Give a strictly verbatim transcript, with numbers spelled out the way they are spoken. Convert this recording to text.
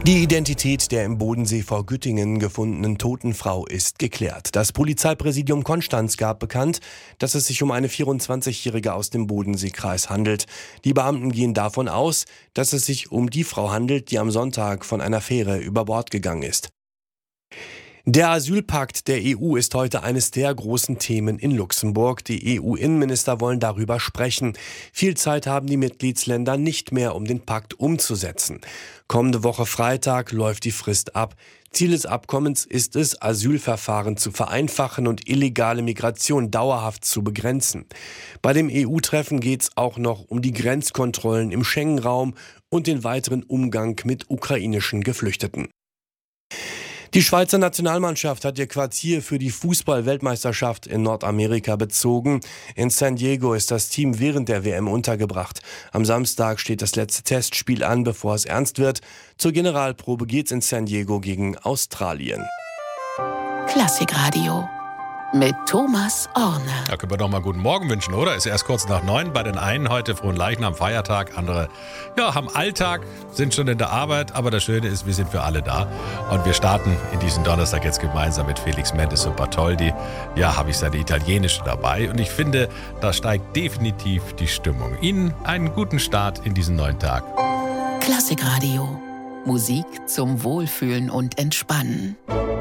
Die Identität der im Bodensee vor Güttingen gefundenen toten Frau ist geklärt. Das Polizeipräsidium Konstanz gab bekannt, dass es sich um eine vierundzwanzigjährige aus dem Bodenseekreis handelt. Die Beamten gehen davon aus, dass es sich um die Frau handelt, die am Sonntag von einer Fähre über Bord gegangen ist. Der Asylpakt der E U ist heute eines der großen Themen in Luxemburg. Die E U-Innenminister wollen darüber sprechen. Viel Zeit haben die Mitgliedsländer nicht mehr, um den Pakt umzusetzen. Kommende Woche Freitag läuft die Frist ab. Ziel des Abkommens ist es, Asylverfahren zu vereinfachen und illegale Migration dauerhaft zu begrenzen. Bei dem E U-Treffen geht es auch noch um die Grenzkontrollen im Schengen-Raum und den weiteren Umgang mit ukrainischen Geflüchteten. Die Schweizer Nationalmannschaft hat ihr Quartier für die Fußball-Weltmeisterschaft in Nordamerika bezogen. In San Diego ist das Team während der W M untergebracht. Am Samstag steht das letzte Testspiel an, bevor es ernst wird. Zur Generalprobe geht's in San Diego gegen Australien. Klassikradio mit Thomas Orne. Da können wir doch mal guten Morgen wünschen, oder? Ist erst kurz nach neun. Bei den einen heute Fronleichnam, Feiertag, andere ja, haben Alltag, sind schon in der Arbeit. Aber das Schöne ist, wir sind für alle da. Und wir starten in diesen Donnerstag jetzt gemeinsam mit Felix Mendes und Bartholdy. Ja, habe ich seine italienische dabei. Und ich finde, da steigt definitiv die Stimmung. Ihnen einen guten Start in diesen neuen Tag. Klassikradio. Musik zum Wohlfühlen und Entspannen.